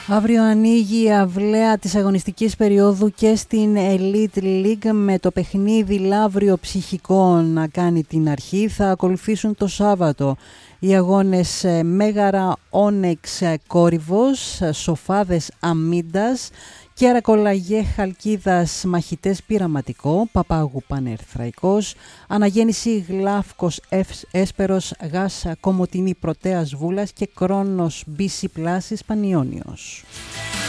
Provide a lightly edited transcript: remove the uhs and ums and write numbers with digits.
Αύριο ανοίγει η αυλαία της αγωνιστικής περίοδου και στην Elite League με το παιχνίδι Λαύριο Ψυχικό να κάνει την αρχή. Θα ακολουθήσουν το Σάββατο οι αγώνες Μέγαρα Όνεξ Κόρυβος, Σοφάδες Αμίντας, Κέρακολαγέ Χαλκίδας Μαχητές Πειραματικό, Παπάγου Πανερθραϊκός, Αναγέννηση Γλάφκος Έσπερος Γάς Κομωτινή Πρωτέας Βούλας και Κρόνος BC Πλάσης Πανιόνιος.